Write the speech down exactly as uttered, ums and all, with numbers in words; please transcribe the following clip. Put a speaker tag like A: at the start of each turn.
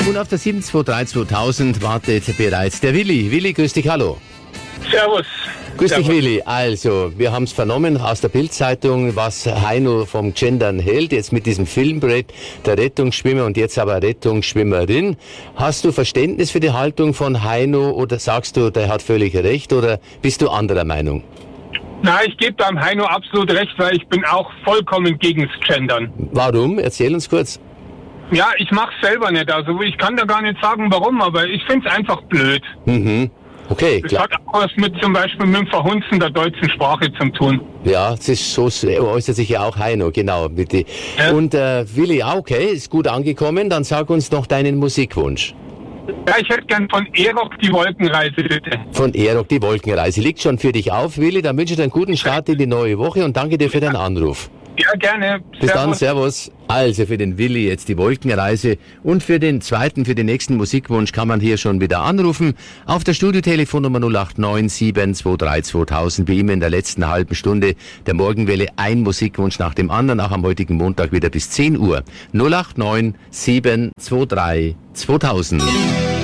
A: Und auf der sieben zwei drei zweitausend wartet bereits der Willi. Willi, grüß dich, hallo.
B: Servus.
A: Grüß
B: Servus.
A: dich, Willi. Also, wir haben es vernommen aus der Bild-Zeitung, was Heino vom Gendern hält, jetzt mit diesem Filmbrett, der Rettungsschwimmer und jetzt aber Rettungsschwimmerin. Hast du Verständnis für die Haltung von Heino oder sagst du, der hat völlig recht oder bist du anderer Meinung?
B: Na, ich gebe beim Heino absolut recht, weil ich bin auch vollkommen gegens Gendern.
A: Warum? Erzähl uns kurz.
B: Ja, ich mach's selber nicht, also ich kann da gar nicht sagen, warum, aber ich find's einfach blöd.
A: Mhm. Okay,
B: Das
A: klar.
B: hat auch was mit zum Beispiel mit dem Verhunzen der deutschen Sprache zu tun.
A: Ja, das ist so, äußert sich ja auch Heino, genau. Bitte.
B: Ja.
A: Und äh, Willi, ah, okay, ist gut angekommen, dann sag uns noch deinen Musikwunsch.
B: Ja, ich hätte gern von Erok die Wolkenreise, bitte.
A: Von Erok die Wolkenreise. Liegt schon für dich auf, Willi, dann wünsche ich dir einen guten Start in die neue Woche und danke dir für deinen Anruf.
B: Ja, gerne.
A: Bis dann, servus. Also für den Willi jetzt die Wolkenreise und für den zweiten, für den nächsten Musikwunsch kann man hier schon wieder anrufen. Auf der Studiotelefonnummer null acht neun sieben zwei drei zweitausend, wie immer in der letzten halben Stunde der Morgenwelle, ein Musikwunsch nach dem anderen, auch am heutigen Montag wieder bis zehn Uhr. null acht neun sieben zwei drei zweitausend.